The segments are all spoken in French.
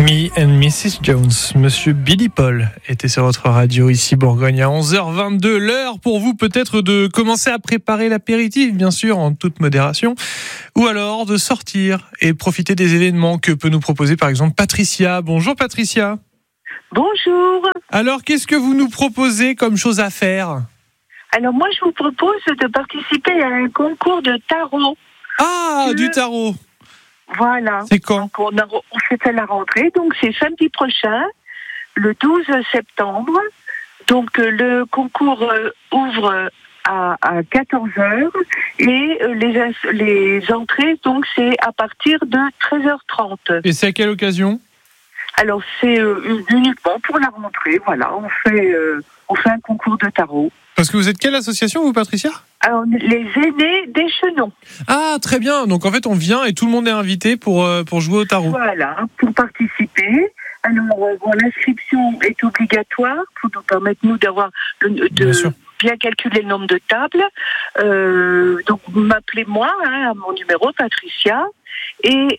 Me and Mrs. Jones, Monsieur Billy Paul était sur votre radio ici Bourgogne à 11h22, l'heure pour vous peut-être de commencer à préparer l'apéritif, bien sûr en toute modération, ou alors de sortir et profiter des événements que peut nous proposer par exemple Patricia. Bonjour Patricia. Bonjour. Alors qu'est-ce que vous nous proposez comme chose à faire ? Alors moi je vous propose de participer à un concours de tarot. Ah, du tarot. Voilà. C'est quand ? On fait à la rentrée, donc c'est samedi prochain, le 12 septembre. Donc le concours ouvre à 14h et les entrées, donc c'est à partir de 13h30. Et c'est à quelle occasion ? Alors c'est uniquement pour la rentrée, voilà, on fait un concours de tarot. Parce que vous êtes quelle association, vous, Patricia ? Alors, les aînés d'Échenon. Ah, très bien. Donc, en fait, on vient et tout le monde est invité pour jouer au tarot. Voilà, pour participer. Alors, l'inscription est obligatoire pour nous permettre, nous, d'avoir bien calculer le nombre de tables. Donc, vous m'appelez moi, à mon numéro, Patricia. Et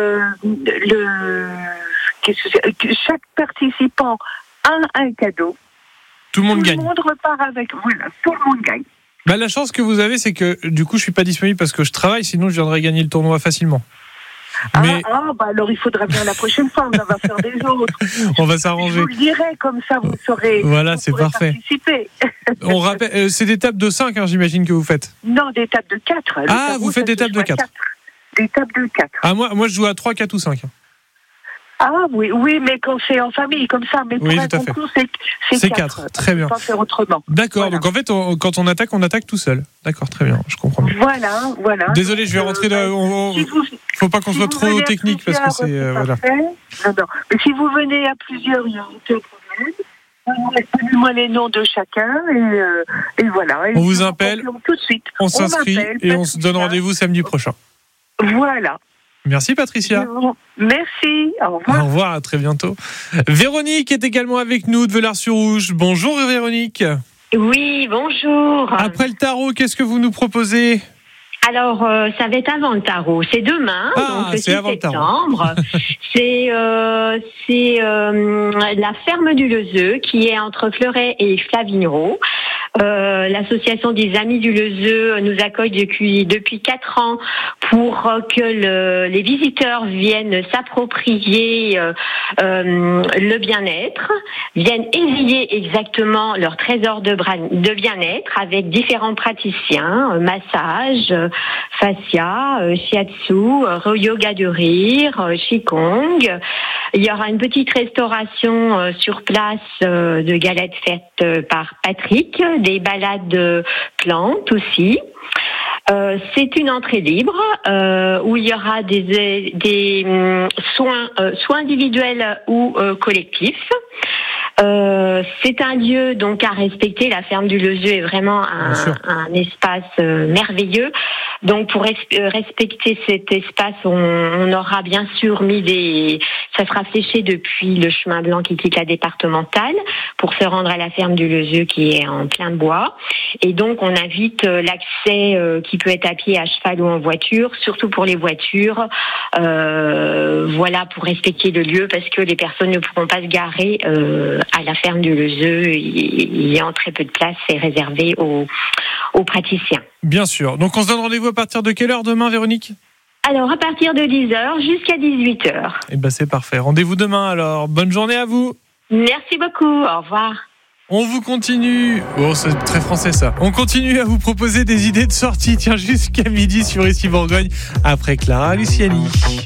chaque participant a un cadeau. Tout le monde gagne. Tout le monde repart avec. Voilà, tout le monde gagne. Bah, la chance que vous avez, c'est que du coup, je suis pas disponible parce que je travaille, sinon je viendrais gagner le tournoi facilement. Mais... alors il faudra bien la prochaine fois, on va faire des autres. On va s'arranger. Je vous le dirai, comme ça vous saurez. Voilà, vous c'est parfait. Participer. On rappelle, c'est des tables de 5, j'imagine que vous faites. Non, des tables de 4. Ah, vous faites des tables de 4. Des tables de 4. Ah, moi je joue à 3, 4 ou 5. Ah oui, mais quand c'est en famille comme ça, mais pour un concours, c'est 4. Très bien. On peut pas faire autrement. D'accord, voilà. Donc en fait, quand on attaque tout seul. D'accord, très bien, je comprends bien. Voilà. Désolé, je vais rentrer dans... Faut pas qu'on soit trop technique parce que c'est... voilà. Non. Mais si vous venez à plusieurs, il n'y a aucun problème. Donnez-moi les noms de chacun et voilà. Et on vous appelle, tout de suite. On s'inscrit et on se donne rendez-vous samedi prochain. Voilà. Merci Patricia. Merci, au revoir. Au revoir, à très bientôt. Véronique est également avec nous de Velars-sur-Rouge. Bonjour Véronique. Oui, bonjour. Après le tarot, qu'est-ce que vous nous proposez ? Alors, ça va être avant le tarot. C'est demain, donc le 6 septembre. C'est la ferme du Lezeux qui est entre Fleuret et Flavigno. L'association des Amis du Lezeux nous accueille depuis 4 ans pour que les visiteurs viennent s'approprier le bien-être, viennent éveiller exactement leur trésor de bien-être avec différents praticiens, massage, fascia, shiatsu, yoga du rire, qigong. Il y aura une petite restauration sur place de galettes faites par Patrick, des balades plantes aussi. C'est une entrée libre où il y aura des soins individuels ou collectifs. C'est un lieu donc à respecter. La ferme du Lezeux est vraiment un espace merveilleux. Donc pour respecter cet espace, on aura bien sûr ça sera fléché depuis le chemin blanc qui quitte la départementale pour se rendre à la ferme du Lezeux qui est en plein bois. Et donc on invite l'accès qui peut être à pied, à cheval ou en voiture, surtout pour les voitures. Voilà, pour respecter le lieu parce que les personnes ne pourront pas se garer à la ferme du Lezeux. Il y a très peu de place, c'est réservé aux praticiens. Bien sûr. Donc on se donne rendez-vous à partir de quelle heure demain, Véronique ? Alors à partir de 10h jusqu'à 18h. Eh ben c'est parfait. Rendez-vous demain alors. Bonne journée à vous. Merci beaucoup. Au revoir. On vous continue. Oh, c'est très français ça. On continue à vous proposer des idées de sortie. Tiens, jusqu'à midi sur Ici Bourgogne après Clara Luciani.